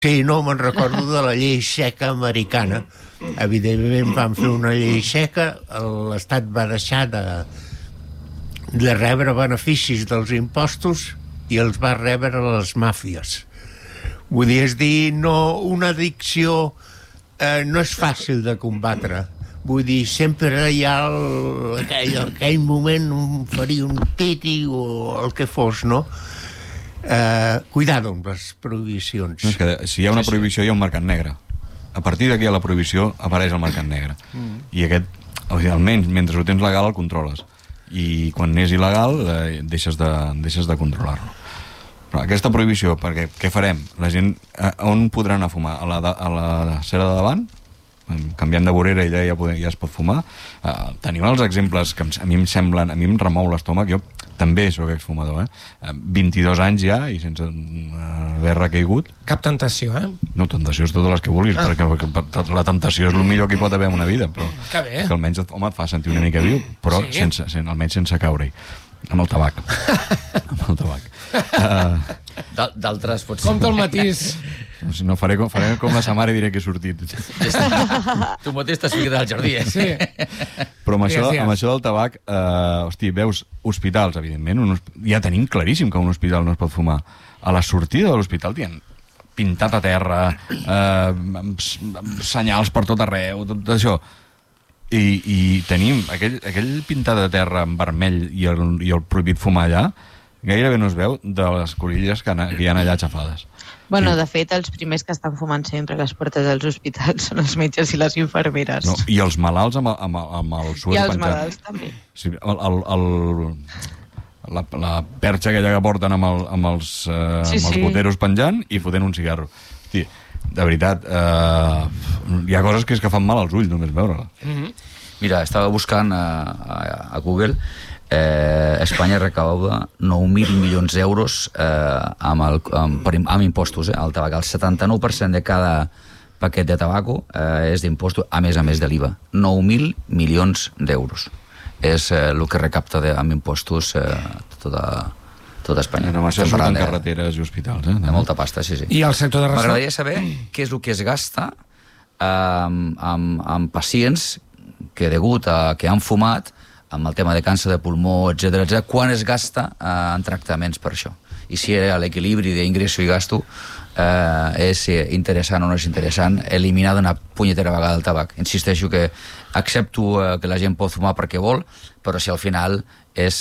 Sí, no, me'n recordo de la llei seca americana. Evidentment van fer una llei seca, l'Estat va deixar de rebre beneficis dels impostos i els va rebre les màfies. Vull dir, és dir, no, una addicció no és fàcil de combatre. Vull dir, sempre hi ha aquell moment faria un titi o el que fos, no? Cuidado amb les prohibicions. No, és que si hi ha una prohibició hi ha un mercat negre. A partir d'aquí a la prohibició apareix el mercat negre. I aquest, almenys, mentre ho tens legal, el controles. I quan és il·legal, deixes de controlar-lo. Però aquesta prohibició, perquè què farem? La gent, on podrà anar a fumar? A la cera de davant? Canviant de vorera i ja es pot fumar. Tenim els exemples que a mi em semblen, a mi em remou l'estómac. Jo també sóc exfumador, 22 anys ja i sense haver recaigut. Cap tentació, No, tentació és totes les que vulguis, perquè la temptació és el millor que hi pot haver en una vida, però que bé. Que almenys et fa sentir una mica viu, però almenys sense caure-hi. Amb el tabac. Amb el tabac. D'altres potser... Com el matís. No, faré com la sa mare i diré que he sortit. Tu mateix t'has ficat al jardí, Sí. Però amb això del tabac, veus hospitals, evidentment, ja tenim claríssim que a un hospital no es pot fumar. A la sortida de l'hospital tenen pintat a terra, senyals per tot arreu, tot això. I tenim aquell pintat de terra en vermell i el prohibit fumar allà, gairebé no es veu de les corilles que hi ha allà xafades. Bueno, de fet, els primers que estan fumant sempre a les portes dels hospitals són els metges i les infermeres. No, i els malalts amb el suet penjant. I els malalts també. Sí, la perxa aquella que porten amb els goteros penjant i fotent un cigarro. Hosti, de veritat, hi ha coses que fan mal als ulls només veure-la. Mira, estava buscant a Google. Espanya recauda 9.000 milions d'euros amb impostos al tabac. El 79% de cada paquet de tabaco és d'impostos, a més de l'IVA. 9.000 milions d'euros és el que recapta amb impostos tota Espanya. Amb això surten carreteres i hospitals. De molta pasta, sí. I el sector de restauració? M'agradaria saber què és el que es gasta amb pacients que degut a que han fumat, amb el tema de càncer de pulmó, etc., quan es gasta en tractaments per això. I si l'equilibri d'ingresso i gasto és interessant o no és interessant eliminar d'una punyetera vegada el tabac. Insisteixo que accepto que la gent pot fumar perquè vol, però si al final és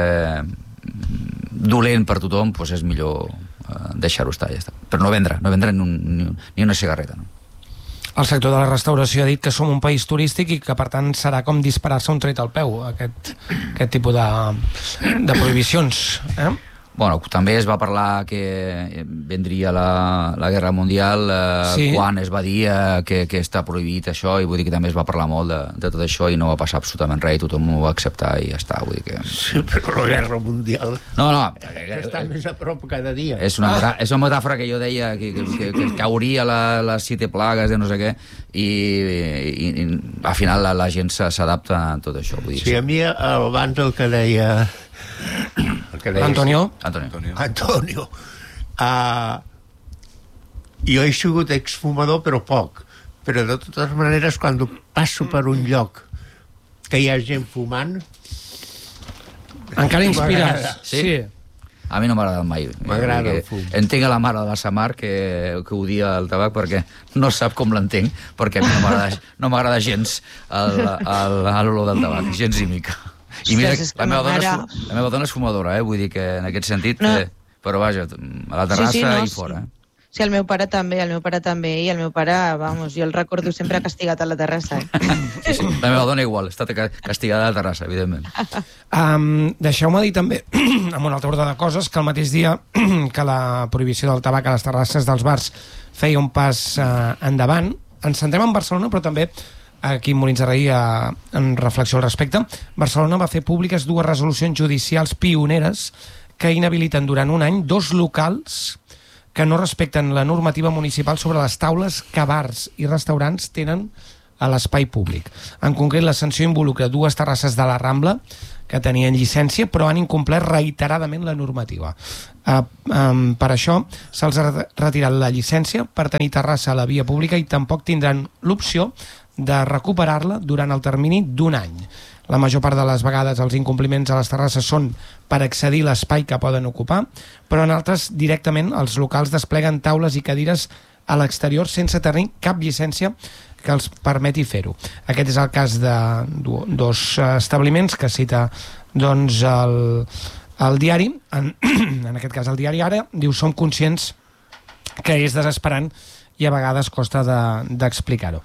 dolent per tothom, doncs és millor deixar-ho estar, ja està. Però no vendre ni una cigarreta, no? El sector de la restauració ha dit que som un país turístic i que, per tant, serà com disparar-se un tret al peu, aquest tipus de prohibicions. Bueno, també es va parlar que vendria la Guerra Mundial, quan es va dir que està prohibit això, i vull dir que també es va parlar molt de tot això i no va passar absolutament res i tothom ho va acceptar i ja està, vull dir que... Sí, però la Guerra Mundial... No. Està més a prop cada dia. És una metàfora que jo deia que cauria les 7 plagues de no sé què i al final la gent s'adapta a tot això. Vull dir, sí, a mi abans el que deia... Antonio. Jo he sigut exfumador, però poc. Però de totes maneres, quan passo per un lloc que hi ha gent fumant... Encara inspires. Sí. A mi no m'ha agradat mai. M'agrada el fum. Entenc a la mare de la Samar que odia el tabac perquè no sap com l'entenc, perquè a mi no m'agrada gens l'olor del tabac, gens i mica. I mira, la meva dona és fumadora, vull dir que en aquest sentit, però vaja, a la terrassa i fora. Sí, el meu pare també, i el meu pare, vamos, jo el recordo sempre castigat a la terrassa. Sí, la meva dona igual, està castigada a la terrassa, evidentment. Deixeu-me dir també, amb un altre ordre de coses, que el mateix dia que la prohibició del tabac a les terrasses dels bars feia un pas endavant, ens centrem en Barcelona, però també aquí en Molins de Rei, en reflexió al respecte, Barcelona va fer públiques 2 resolucions judicials pioneres que inhabiliten durant un any 2 locals que no respecten la normativa municipal sobre les taules que bars i restaurants tenen a l'espai públic. En concret, la sanció involucra 2 terrasses de la Rambla que tenien llicència però han incomplert reiteradament la normativa. Per això se'ls ha retirat la llicència per tenir terrassa a la via pública i tampoc tindran l'opció de recuperar-la durant el termini d'1 any. La major part de les vegades els incompliments a les terrasses són per accedir a l'espai que poden ocupar, però en altres directament els locals despleguen taules i cadires a l'exterior sense tenir cap llicència que els permeti fer-ho. Aquest és el cas de 2 establiments que cita doncs, el diari, en aquest cas el diari Ara, diu: som conscients que és desesperant i a vegades costa d'explicar-ho.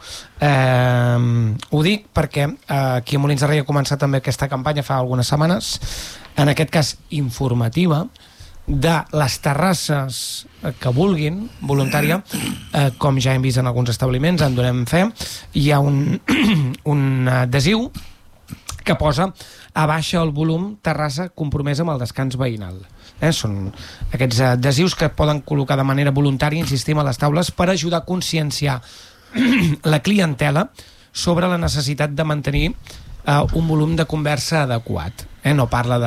Ho dic perquè aquí a Molins de Rei ha començat també aquesta campanya fa algunes setmanes, en aquest cas informativa, de les terrasses que vulguin, voluntària, com ja hem vist en alguns establiments, en donem fe, hi ha un adhesiu que posa abaixa el volum terrassa compromesa amb el descans veïnal. Són aquests adhesius que poden col·locar de manera voluntària, insistim, a les taules per ajudar a conscienciar la clientela sobre la necessitat de mantenir un volum de conversa adequat. No parla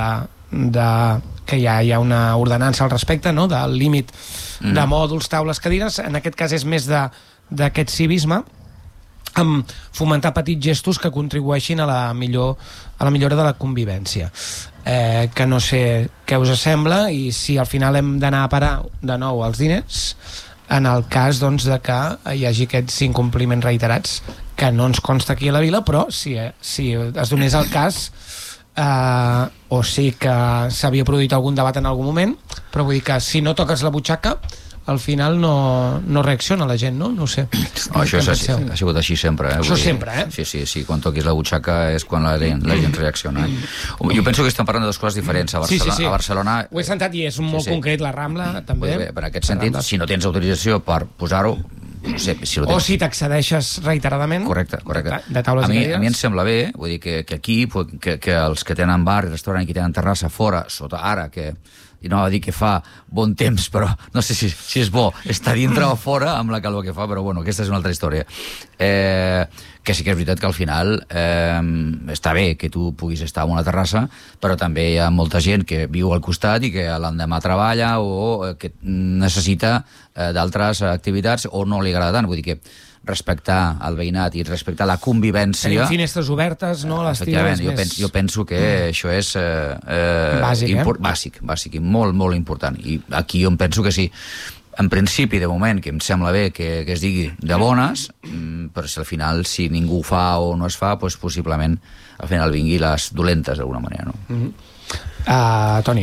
que ja hi ha una ordenança al respecte, no? Del límit de mòduls, taules, cadires. En aquest cas és més d'aquest civisme, amb fomentar petits gestos que contribueixin a la millora de la convivència. Que no sé què us sembla i si al final hem d'anar a parar de nou als diners en el cas doncs, de que hi hagi aquests incompliments reiterats, que no ens consta aquí a la vila, però si es donés el cas o sí que s'havia produït algun debat en algun moment, però vull dir que si no toques la butxaca al final no reacciona la gent, no? No ho sé. Això ha sigut així sempre. Això sempre, Sí, quan toquis la butxaca és quan la gent reacciona. Jo penso que estem parlant de 2 coses diferents. A Barcelona... Ho he sentat i és molt concret, la Rambla, també. Per aquest sentit, si no tens autorització per posar-ho, no sé, si o si t'accedeixes reiteradament. Correcte. De taules i cadires. A mi em sembla bé, vull dir que aquí, que els que tenen bar i restaurant i que tenen terrassa fora, sota ara, i no va dir que fa bon temps, però no sé si és bo estar dintre o fora amb la calor que fa, però bueno, aquesta és una altra història. Que sí que és veritat que al final està bé que tu puguis estar en una terrassa, però també hi ha molta gent que viu al costat i que l'endemà treballa o que necessita d'altres activitats o no li agrada tant, vull dir que respectar el veïnat i respectar la convivència... Tenim finestres obertes, no? Jo penso que això és bàsic i molt, molt important. I aquí jo em penso que sí. En principi, de moment, que em sembla bé que es digui de bones, però si al final, si ningú ho fa o no es fa, doncs possiblement al final vingui les dolentes d'alguna manera, no? Toni.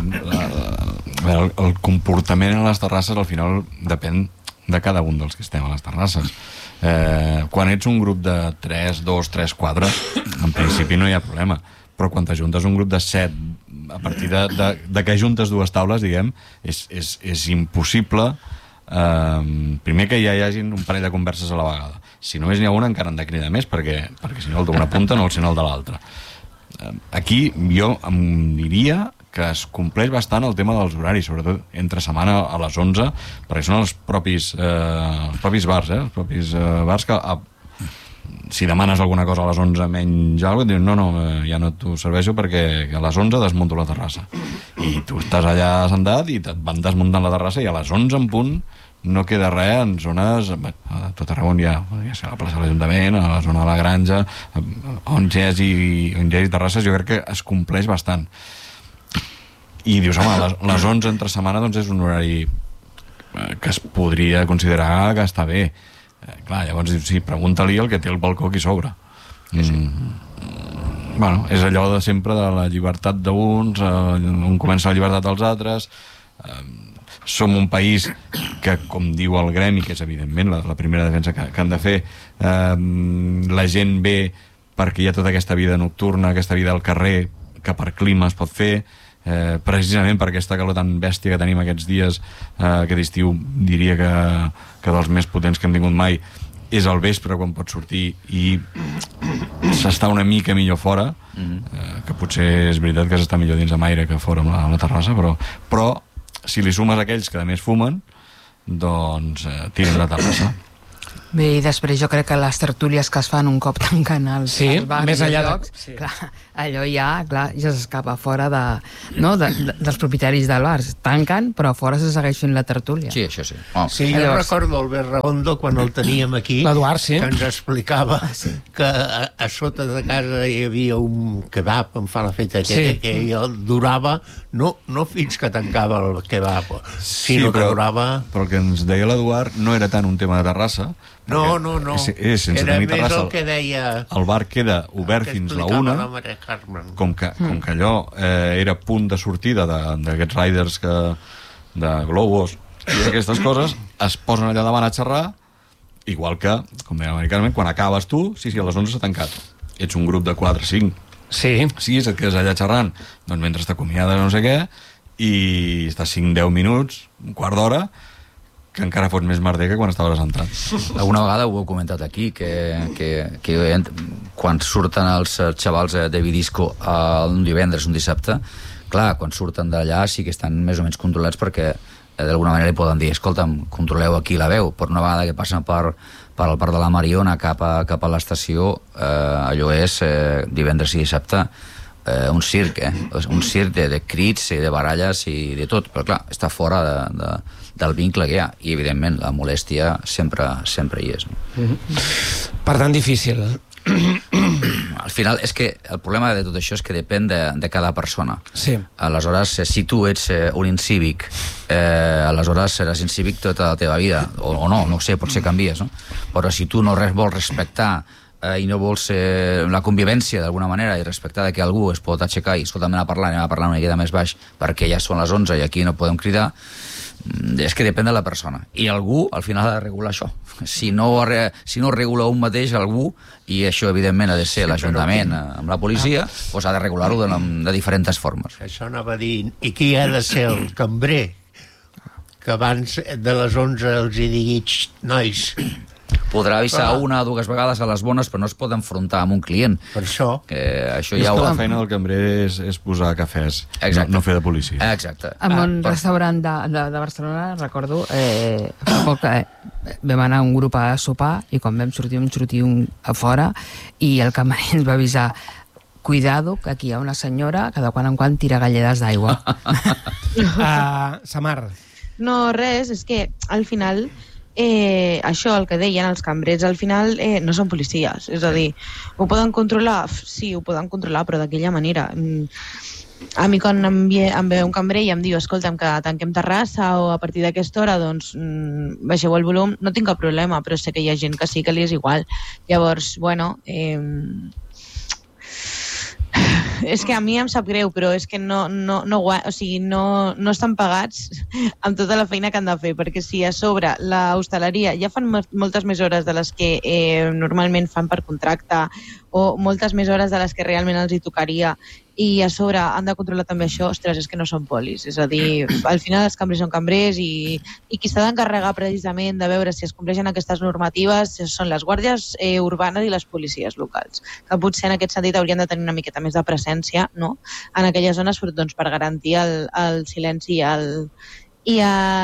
El comportament a les terrasses al final depèn de cada un dels que estem a les terrasses. Quan ets un grup de 3, 2, 3, 4, en principi no hi ha problema, però quan t'ajuntes un grup de 7, a partir de que ajuntes 2 taules, diguem, és impossible primer que ja hi hagin un parell de converses a la vegada. Si només n'hi ha una encara han de cridar més, perquè si no el d'una punta no el sent el de l'altra. Aquí jo em diria que es compleix bastant el tema dels horaris, sobretot entre setmana a les 11, perquè són els propis bars, els propis bars que si demanes alguna cosa a les 11 menys alguna cosa, dius no, ja no t'ho serveixo perquè a les 11 desmunto la terrassa. I tu estàs allà sentat i et van desmuntant la terrassa i a les 11 en punt no queda res en zones, a tot arreu on hi ha, ja sigui a la plaça de l'Ajuntament, a la zona de la Granja, on hi hagi terrasses, jo crec que es compleix bastant. I dius, home, les 11 entre setmana doncs és un horari que es podria considerar que està bé. Clar, llavors dius, sí, pregunta-li el que té el balcó aquí sobre. Bueno, és allò de sempre de la llibertat d'uns, on comença la llibertat dels altres. Som un país que, com diu el gremi, que és evidentment la primera defensa que han de fer, la gent ve perquè hi ha tota aquesta vida nocturna, aquesta vida al carrer, que per clima es pot fer, precisament per aquesta calor tan bèstia que tenim aquests dies, que d'estiu diria que dels més potents que hem tingut mai, és al vespre quan pots sortir i s'està una mica millor fora, que potser és veritat que s'està millor dins amb aire que fora a la terrassa, però si li sumes aquells que a més fumen, doncs tiren la terrassa. Bé, i després jo crec que les tertúlies que es fan un cop tancant els bars més enllà llocs, clar, allò ja s'escapa fora dels propietaris del bar. Tanquen, però a fora se segueix fent la tertúlia. Sí, això sí. Sí, jo recordo Albert Redondo, quan el teníem aquí, l'Eduard, sí, que ens explicava que a sota de casa hi havia un kebab, em fa la feta, que durava no fins que tancava el kebab, sinó que durava... Però el que ens deia l'Eduard no era tant un tema de terrassa. No. Sense Era tenir més terrassa, el que deia... El bar queda obert fins la 1, com que allò era punt de sortida d'aquests riders de globos i aquestes coses, es posen allà davant a xerrar, igual que, com deia americanament, quan acabes tu, sí, a les 11 s'ha tancat. Ets un grup de 4 o 5. Sí, et quedes allà xerrant, doncs mentre t'acomiades no sé què, i estàs 5-10 minuts, un quart d'hora, que encara fots més merder que quan estaves assentat. Alguna vegada ho heu comentat aquí, que quan surten els xavals de Vidisco un divendres, un dissabte, clar, quan surten d'allà sí que estan més o menys controlats perquè d'alguna manera li poden dir, escolta'm, controleu aquí la veu, però una vegada que passen per el parc de la Mariona cap a l'estació, allò és divendres i dissabte un circ, un circ de crits i de baralles i de tot, però clar, està fora del vincle que hi ha, i evidentment la molèstia sempre hi és, no? Per tant, difícil. Al final és que el problema de tot això és que depèn de cada persona. Sí. Aleshores, si tu ets un incívic, aleshores seràs incívic tota la teva vida, o no sé, potser canvies, no? Però si tu no vols respectar i no vols la convivència d'alguna manera i respectar que algú es pot aixecar i escolta'm, anem a parlar una miqueta més baix perquè ja són les 11 i aquí no podem cridar, és que depèn de la persona, i algú al final ha de regular això. Si no regula un mateix algú, i això evidentment ha de ser l'Ajuntament amb la policia, doncs ha de regular-ho de diferents formes. Això anava a dir, i qui ha de ser el cambrer que abans de les 11 els hi digui, nois, podrà avisar una o dues vegades a les bones, però no es pot enfrontar amb un client. Per això. Això ja la feina del cambrer és posar cafès, no fer de policia. Exacte. En un restaurant de Barcelona, recordo, fa poc vam anar un grup a sopar i quan vam sortir a fora i el cambrer ens va avisar, cuidado, que aquí hi ha una senyora que de quan en quan tira galledes d'aigua. Samar. No, res, és que al final això, el que deien els cambrers, al final no són policies, és a dir, ho poden controlar? Sí, ho poden controlar, però d'aquella manera. A mi quan em ve un cambrer i em diu, escolta'm, que tanquem terrassa o a partir d'aquesta hora, doncs baixeu el volum, no tinc cap problema, però sé que hi ha gent que sí que li és igual. Llavors, bueno, és que a mi em sap greu, però és que no estan pagats amb tota la feina que han de fer, perquè si a sobre l'hostaleria ja fan moltes més hores de les que normalment fan per contracte o moltes més hores de les que realment els hi tocaria, i a sobre han de controlar també això, ostres, és que no són polis. És a dir, al final els cambrers són cambrers i qui s'ha d'encarregar precisament de veure si es compleixen aquestes normatives són les guàrdies urbanes i les policies locals, que potser en aquest sentit haurien de tenir una miqueta més de presència, no?, en aquelles zones, doncs, per garantir el silenci i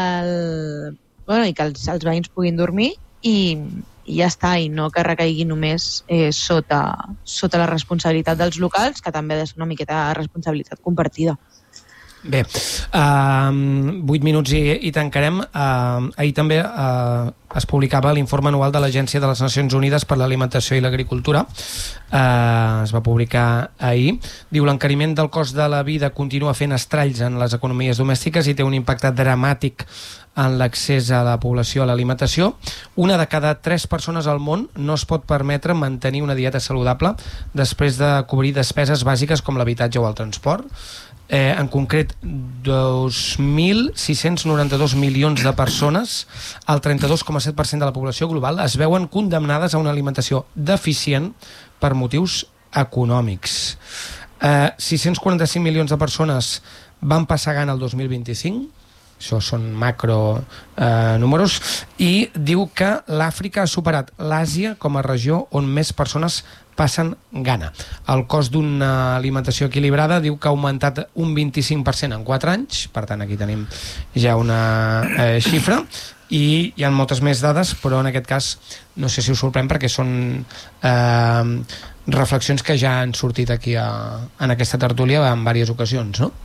que els veïns puguin dormir i ja està, i no que recaigui només sota la responsabilitat dels locals, que també ha de ser una miqueta responsabilitat compartida. Bé, 8 minuts i tancarem. Ahir també es publicava l'informe anual de l'Agència de les Nacions Unides per l'Alimentació i l'Agricultura. Es va publicar ahir. Diu, l'encariment del cost de la vida continua fent estralls en les economies domèstiques i té un impacte dramàtic en l'accés a la població a l'alimentació. Una de cada 3 persones al món no es pot permetre mantenir una dieta saludable després de cobrir despeses bàsiques com l'habitatge o el transport. En concret, 2.692 milions de persones, el 32,7% de la població global, es veuen condemnades a una alimentació deficient per motius econòmics. 645 milions de persones van passar gana el 2025, això són macro números, i diu que l'Àfrica ha superat l'Àsia com a regió on més persones passen gana. El cost d'una alimentació equilibrada diu que ha augmentat un 25% en 4 anys, per tant aquí tenim ja una xifra. i hi ha moltes més dades, però en aquest cas no sé si us sorprèn perquè són reflexions que ja han sortit aquí en aquesta tertúlia en diverses ocasions, no?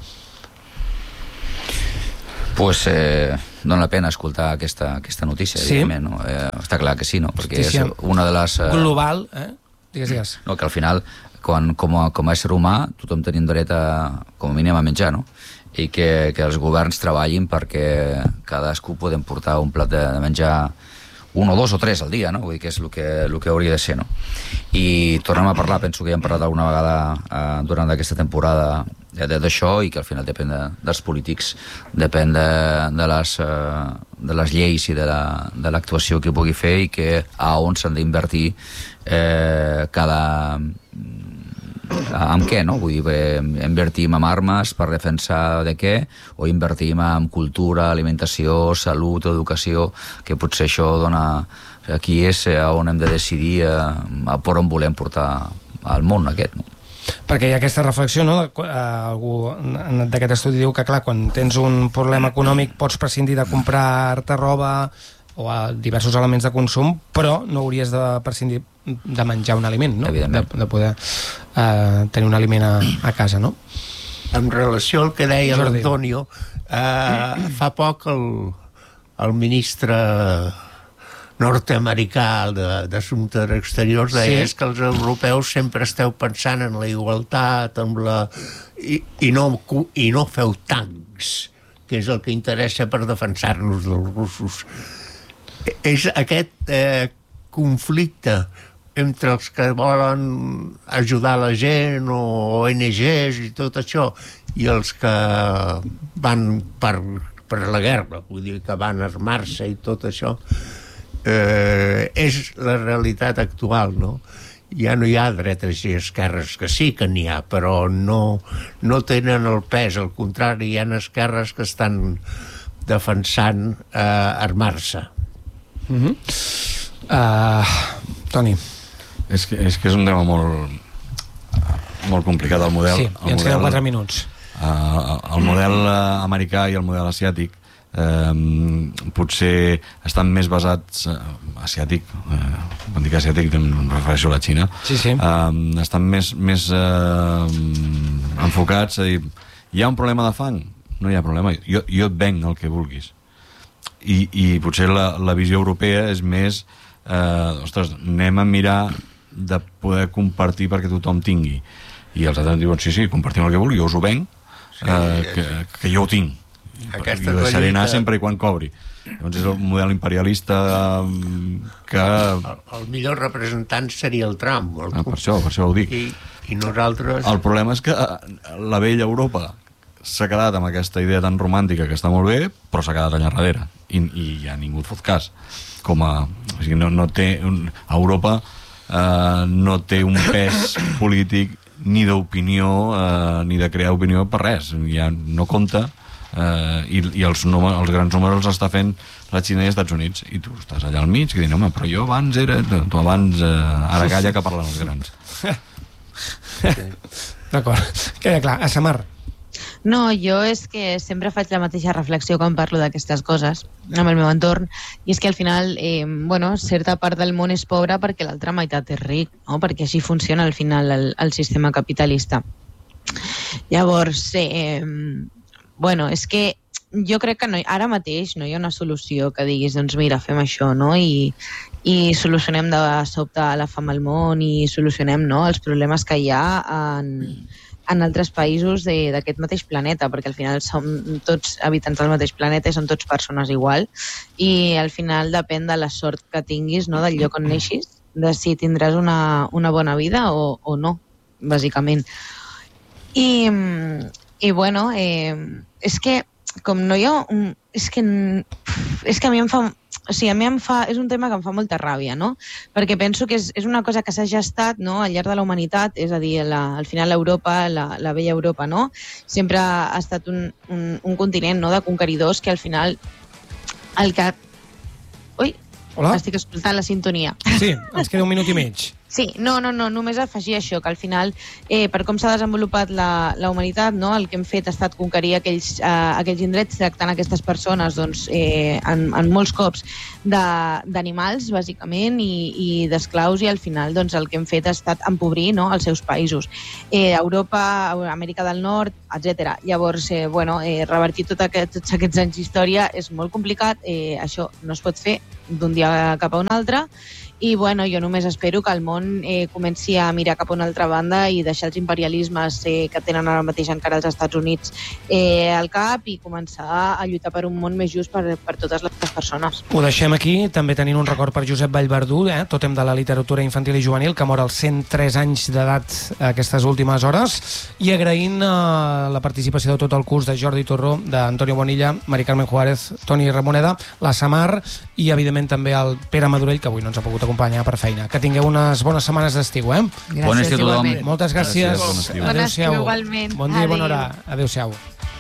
Pues dona la pena escoltar aquesta notícia, sí? Evidentment, no? Està clar que sí, no? Perquè és una de les... Global, digues. No, que al final, com a ésser humà, tothom tenim dret com a mínim a menjar, no? I que els governs treballin perquè cadascú podem portar un plat de menjar, un o dos o tres al dia, no? Vull dir que és el que hauria de ser, no? I tornem a parlar, penso que ja hem parlat alguna vegada durant aquesta temporada d'això, i que al final depèn dels polítics, depèn de les lleis i de l'actuació que pugui fer, i que a on s'han d'invertir amb què, no? Vull dir, invertim en armes per defensar de què, o invertim en cultura, alimentació, salut, educació, que potser això dona... Aquí és on hem de decidir per on volem portar el món aquest, no? Perquè hi ha aquesta reflexió, no? Algú d'aquest estudi diu que, clar, quan tens un problema econòmic pots prescindir de comprar-te roba o diversos elements de consum, però no hauries de prescindir de menjar un aliment, no? De poder tenir un aliment a casa, no? En relació al que deia l'Antonio, fa poc el ministre nord-americà d'Assumptes Exteriors deia que els europeus sempre esteu pensant en la igualtat i no feu tancs, que és el que interessa per defensar-nos dels russos. És aquest conflicte entre els que volen ajudar la gent o ONGs i tot això i els que van per la guerra, vull dir que van armar-se i tot això, és la realitat actual, no? Ja no hi ha dretes i esquerres, que sí que n'hi ha, però no tenen el pes, al contrari, hi ha esquerres que estan defensant armar-se. Toni. És que és un tema molt complicat, el model. Sí, i ens queden 4 minuts. El model americà i el model asiàtic potser estan més basats asiàtic, quan dic asiàtic em refereixo a la Xina, estan més enfocats a dir, hi ha un problema de fang? No hi ha problema, jo et venc el que vulguis. I potser la visió europea és més ostres, anem a mirar de poder compartir perquè tothom tingui, i els altres diuen sí, compartim el que vulgui, jo us ho venc, que jo ho tinc, i ho deixaré anar sempre i quan cobri. Llavors és el model imperialista que... El millor representant seria el Trump. Per això ho dic. I nosaltres... El problema és que la vella Europa s'ha quedat amb aquesta idea tan romàntica que està molt bé, però s'ha quedat allà darrere i ja ningú et fot cas. O sigui, no té... Europa no té un pes polític ni d'opinió ni de crear opinió per res, ja no compta, i els grans números els està fent la Xina i els Estats Units, i tu estàs allà al mig i dius, home, però jo abans era... Tu abans, ara calla que parlen els grans. D'acord, queda clar. A Samar. No, jo és que sempre faig la mateixa reflexió quan parlo d'aquestes coses amb el meu entorn, i és que al final certa part del món és pobra perquè l'altra meitat és ric, no? Perquè així funciona al final el sistema capitalista. Llavors, és que jo crec que ara mateix no hi ha una solució que diguis, doncs mira, fem això, no? I solucionem de sobte la fam al món i solucionem, no, els problemes que hi ha en altres països d'aquest mateix planeta, perquè al final som tots habitants del mateix planeta i som tots persones igual, i al final depèn de la sort que tinguis, no, del lloc on neixis, de si tindràs una bona vida o no, bàsicament. I és que com no hi ha és que a mi em fa... O sigui, és un tema que em fa molta ràbia, no? Perquè penso que és una cosa que s'ha gestat, no?, al llarg de la humanitat, és a dir, al final Europa, la vella Europa, no?, sempre ha estat un continent, no?, de conqueridors que al final Ui, hola? Estic escoltant la sintonia. Sí, ens queda 1 minut i mig. Sí, no, només afegir això, que al final, per com s'ha desenvolupat la humanitat, no, el que hem fet ha estat conquerir aquells indrets tractant aquestes persones doncs, en molts cops d'animals, bàsicament, i d'esclaus, i al final doncs, el que hem fet ha estat empobrir, no, els seus països. Europa, Amèrica del Nord, etc. Llavors, revertir tots aquests anys d'història és molt complicat, això no es pot fer d'un dia cap a un altre, i jo només espero que el món comenci a mirar cap a una altra banda i deixar els imperialismes que tenen ara mateix encara els Estats Units al cap i començar a lluitar per un món més just per totes les persones. Ho deixem aquí, també tenint un record per Josep Vallverdú, tòtem de la literatura infantil i juvenil, que mor als 103 anys d'edat aquestes últimes hores, i agraint la participació de tot el curs de Jordi Torró, d'Antonio Bonilla, Mari Carmen Juárez, Toni Ramoneda, la Samar i, evidentment, també el Pere Madurell, que avui no ens ha pogut acompanyar per feina. Que tingueu unes bones setmanes d'estiu, Bon estiu a tothom. Moltes gràcies. Bon estiu. Adéu-siau. Igualment. Bon dia i bona hora. Adéu-siau.